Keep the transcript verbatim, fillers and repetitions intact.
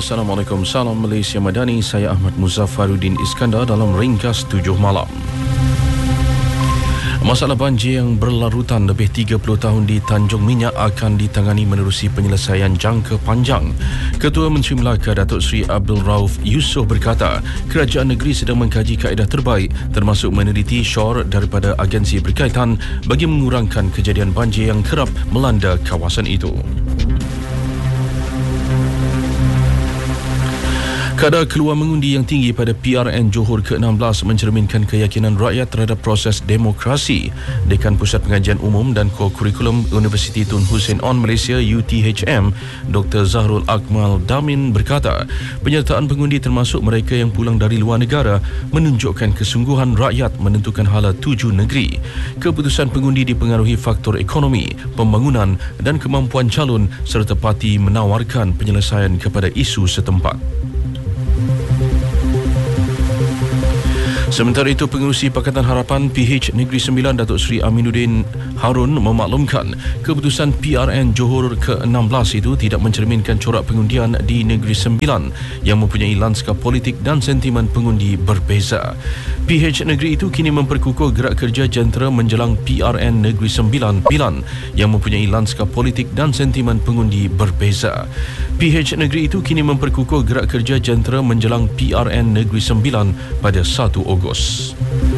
Assalamualaikum, salam Malaysia Madani. Saya Ahmad Muzaffaruddin Iskandar dalam Ringkas tujuh Malam. Masalah banjir yang berlarutan lebih tiga puluh tahun di Tanjung Minyak akan ditangani menerusi penyelesaian jangka panjang. Ketua Menteri Melaka Datuk Seri Abdul Rauf Yusof berkata, kerajaan negeri sedang mengkaji kaedah terbaik termasuk meneliti syur daripada agensi berkaitan bagi mengurangkan kejadian banjir yang kerap melanda kawasan itu. Kadar keluar mengundi yang tinggi pada P R N Johor ke enam belas mencerminkan keyakinan rakyat terhadap proses demokrasi. Dekan Pusat Pengajian Umum dan Kurikulum Universiti Tun Hussein On Malaysia U T H M, Doktor Zahrul Akmal Damin berkata, penyertaan pengundi termasuk mereka yang pulang dari luar negara menunjukkan kesungguhan rakyat menentukan hala tuju negeri. Keputusan pengundi dipengaruhi faktor ekonomi, pembangunan dan kemampuan calon serta parti menawarkan penyelesaian kepada isu setempat. Sementara itu, Pengerusi Pakatan Harapan P H Negeri Sembilan Datuk Seri Aminuddin Harun memaklumkan keputusan P R N Johor ke enam belas itu tidak mencerminkan corak pengundian di Negeri Sembilan yang mempunyai lanskap politik dan sentimen pengundi berbeza. P H Negeri itu kini memperkukuh gerak kerja jentera menjelang P R N Negeri Sembilan yang mempunyai lanskap politik dan sentimen pengundi berbeza. P H Negeri itu kini memperkukuh gerak kerja jentera menjelang P R N Negeri Sembilan pada satu Ogos.